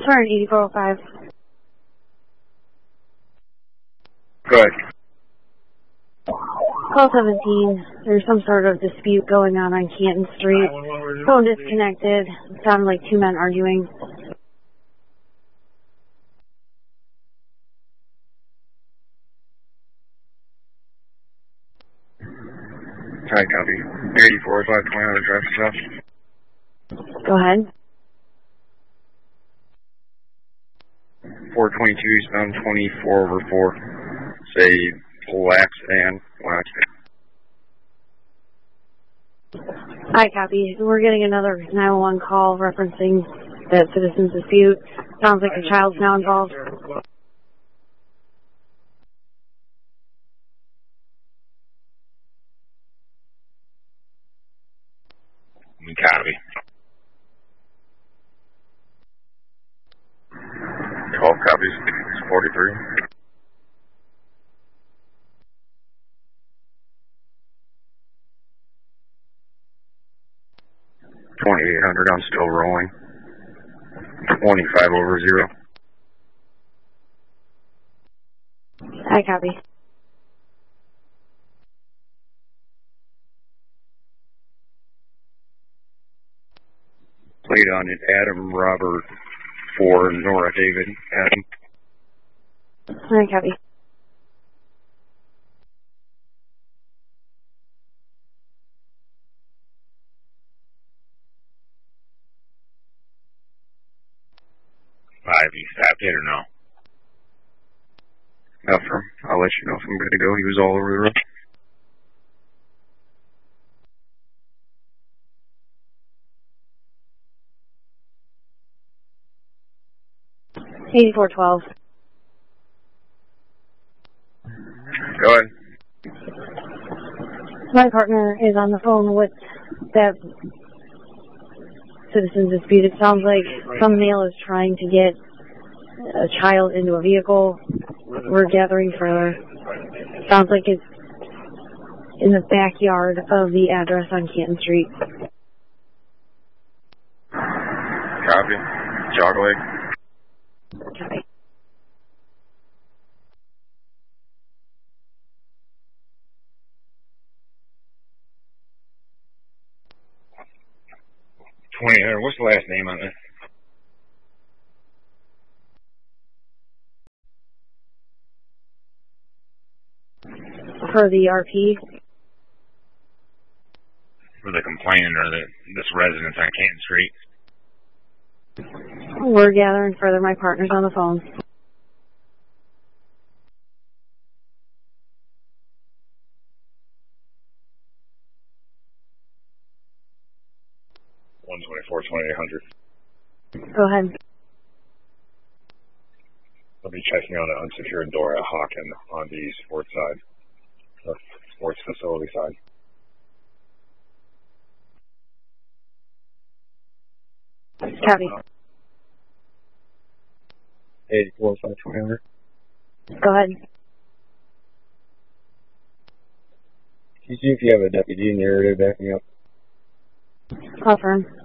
Fire 8405. Go ahead. Call 17. There's some sort of dispute going on Canton Street. Phone disconnected. It sounded like two men arguing. Hi, copy. 84, 520 on the traffic stop. Go ahead. 422 eastbound 24/4. Say black sedan. Hi, copy. We're getting another 911 call referencing that citizen's dispute. Sounds like a child's now involved. Copy. Call copies. 43. 2800. I'm still rolling. 25/0. Hi, copy. Played on it. Adam Robert for Nora David. Adam. Hi, copy. Have you stopped yet or no? Nothing. I'll let you know if I'm good to go. He was all over the road. $84.12. Go ahead. My partner is on the phone with that citizen's dispute. It sounds like some male is trying to get a child into a vehicle. We're gathering further. Sounds like it's in the backyard of the address on Canton Street. Copy. Chocolate. Okay. What's the last name on it? For the RP? For the complainant or this residence on Canton Street? We're gathering further. My partner's on the phone. $124-2800. Go ahead. I'll be checking on an unsecured door at Hawken on the sports side, the sports facility side. Copy. 84-520. Go ahead. Can you see if you have a deputy in the area backing up? Confirm.